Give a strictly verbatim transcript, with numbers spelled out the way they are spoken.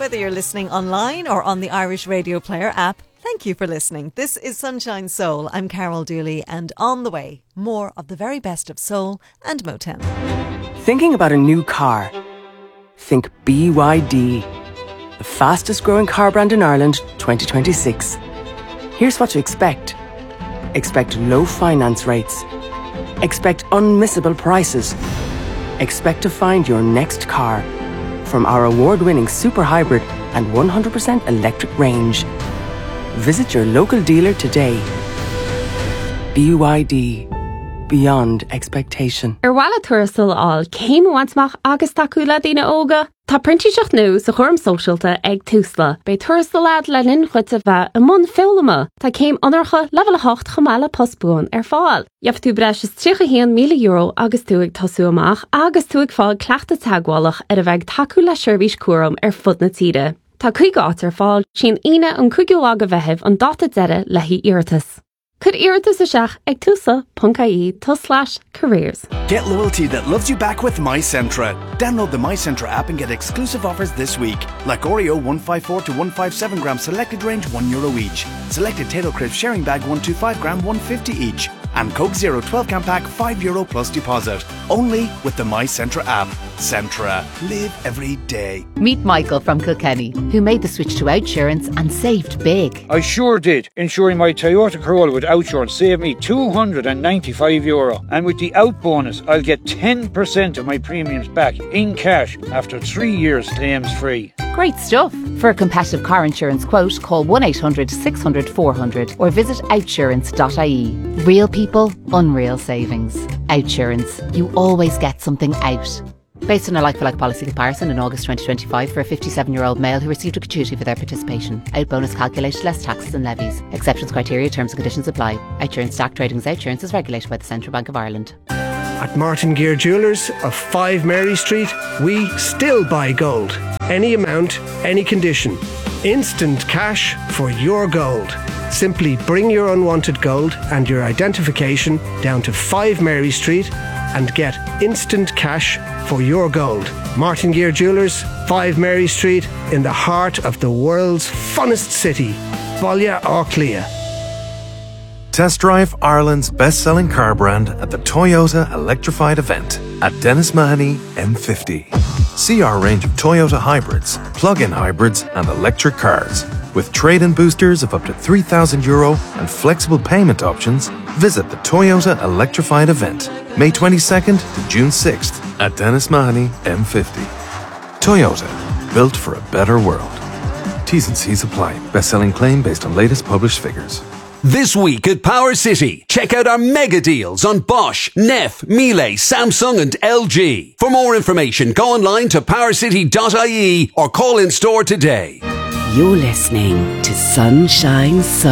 Whether you're listening online or on the Irish Radio Player app, thank you for listening. This is Sunshine Soul. I'm Carol Dooley, and on the way, more of the very best of soul and Motown. Thinking about a new car? Think B Y D, the fastest growing car brand in Ireland, twenty twenty-six. Here's what to expect. Expect low finance rates. Expect unmissable prices. Expect to find your next car from our award-winning super hybrid and one hundred percent electric range. Visit your local dealer today. B Y D, beyond expectation. Ar bhaile tuairteáil all céim bhaintach agus tacúla daoine óga. Tá printíseach nó sa chorm socialta ag túsla. Bei tuairteáil leat le linn chuite bheith a mun fillama. Tá céim anarcha level hocht chamála postbún ar fáil. Jaf tú breis is tríocha haon míle euro agus tú ag tosú amach agus tú ag fáil cleachta tagwalach ar a bheith tacúla seirbhís cuaram ar fud na tíre. Tá chuig áit ar fáil sin ine an cuigiú aga bheitheh an data deire lehí iirtas. Could Iirtas a seach ag tusa puncaí to slash careers. Get loyalty that loves you back with MyCentra. Download the MyCentra app and get exclusive offers this week. Like Oreo one fifty-four to one fifty-seven gram selected range one euro each. Selected Tato Crisp sharing bag one twenty-five gram one fifty each. And Coke Zero twelve can pack five euro plus deposit. Only with the MyCentra app. Centra. Live every day. Meet Michael from Kilkenny, who made the switch to Outsurance and saved big. I sure did. Insuring my Toyota Corolla with Outsurance saved me two hundred ninety-five euro. And with the Out bonus, I'll get ten percent of my premiums back in cash after three years claims free. Great stuff. For a competitive car insurance quote, call one eight hundred six hundred four hundred or visit outsurance dot I E. Real people, unreal savings. Outsurance. You always get something out. Based on a like-for-like policy comparison in August twenty twenty-five for a fifty-seven-year-old male who received a gratuity for their participation. Out bonus calculated less taxes and levies. Exceptions, criteria, terms and conditions apply. Outsurance Stack Tradings Outsurance is regulated by the Central Bank of Ireland. At Martin Gear Jewellers of five Mary Street, we still buy gold. Any amount, any condition. Instant cash for your gold. Simply bring your unwanted gold and your identification down to five Mary Street and get instant cash for your gold. Martin Gear Jewellers, five Mary Street, in the heart of the world's funnest city, Balla Auclia. Test drive Ireland's best-selling car brand at the Toyota Electrified event at Dennis Mahoney M fifty. See our range of Toyota hybrids, plug-in hybrids and electric cars. With trade-in boosters of up to three thousand euro and flexible payment options, visit the Toyota Electrified event, May twenty-second to June sixth at Dennis Mahoney M fifty. Toyota, built for a better world. T's and C's apply. Best-selling claim based on latest published figures. This week at Power City, check out our mega deals on Bosch, Neff, Miele, Samsung and L G. For more information, go online to power city dot I E or call in store today. You're listening to Sunshine Soul.